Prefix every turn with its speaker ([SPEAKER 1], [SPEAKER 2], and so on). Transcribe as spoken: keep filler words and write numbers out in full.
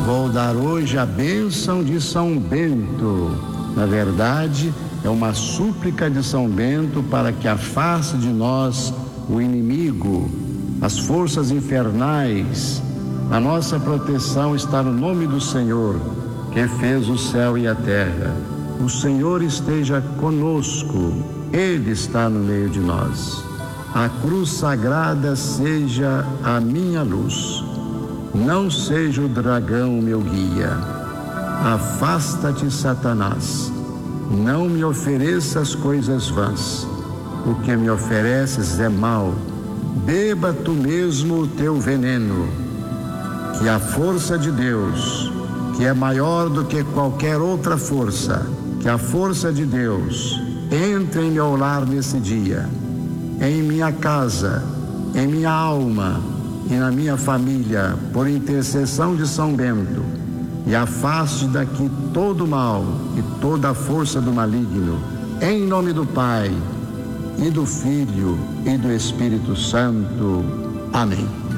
[SPEAKER 1] Vou dar hoje a bênção de São Bento. Na verdade, é uma súplica de São Bento para que afaste de nós o inimigo, as forças infernais. A nossa proteção está no nome do Senhor, que fez o céu e a terra. O Senhor esteja conosco, Ele está no meio de nós. A cruz sagrada seja a minha luz. Não seja o dragão meu guia. Afasta-te, Satanás. Não me ofereças coisas vãs. O que me ofereces é mal. Beba tu mesmo o teu veneno. Que a força de Deus, que é maior do que qualquer outra força, que a força de Deus entre em meu lar nesse dia, em minha casa, em minha alma e na minha família, por intercessão de São Bento, e afaste daqui todo o mal e toda a força do maligno, em nome do Pai, e do Filho, e do Espírito Santo. Amém.